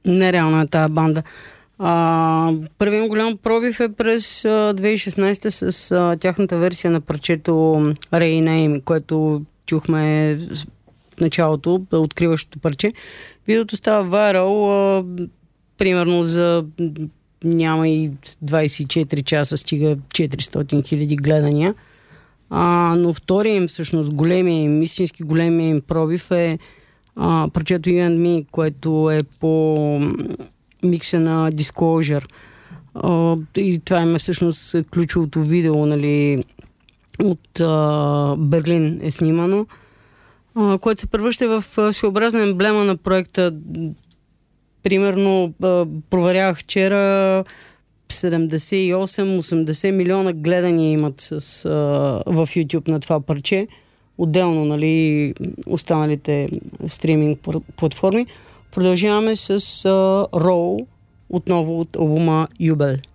Нереална е тази банда. Първият голям пробив е през 2016 с тяхната версия на парчето Rename, което чухме в началото, откриващото парче. Видеото става вайрал, примерно за няма и 24 часа, стига 400 хиляди гледания. Но втория им, всъщност, истински големия им пробив е парчето You and Me, което е по микса на Disclosure. И това е всъщност ключовото видео, нали, от Берлин е снимано, което се превръща в своеобразна емблема на проекта. Примерно, проверявах вчера, 78-80 милиона гледания имат в YouTube на това парче. Отделно, нали, останалите стриминг платформи. Продължаваме с Row, отново от албума Юбел.